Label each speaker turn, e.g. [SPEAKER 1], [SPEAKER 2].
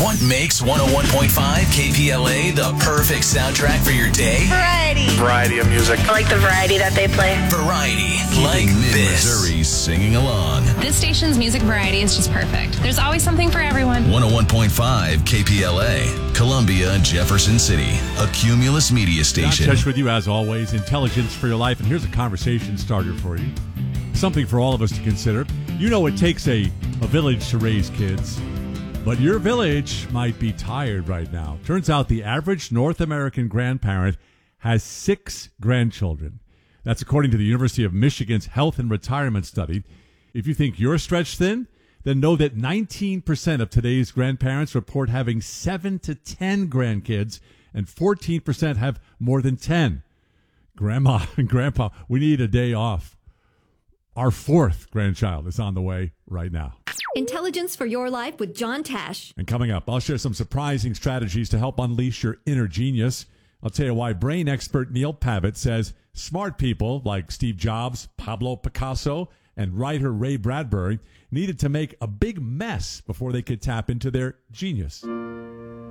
[SPEAKER 1] What makes 101.5 KPLA the perfect soundtrack for your day?
[SPEAKER 2] Variety of music.
[SPEAKER 3] I like the variety that they play.
[SPEAKER 1] Variety like this.
[SPEAKER 4] Missouri singing along.
[SPEAKER 5] This station's music variety is just perfect. There's always something for everyone.
[SPEAKER 4] 101.5 KPLA, Columbia, Jefferson City, a Cumulus media station.
[SPEAKER 6] Touch with you as always. Intelligence for your life. And here's a conversation starter for you. Something for all of us to consider. You know it takes a village to raise kids. But your village might be tired right now. Turns out the average North American grandparent has 6 grandchildren. That's according to the University of Michigan's Health and Retirement Study. If you think you're stretched thin, then know that 19% of today's grandparents report having 7 to 10 grandkids, and 14% have more than 10. Grandma and Grandpa, we need a day off. Our 4th grandchild is on the way right now.
[SPEAKER 7] Intelligence for your life with John Tash.
[SPEAKER 6] And coming up, I'll share some surprising strategies to help unleash your inner genius. I'll tell you why brain expert Neil Pavitt says smart people like Steve Jobs, Pablo Picasso, and writer Ray Bradbury needed to make a big mess before they could tap into their genius.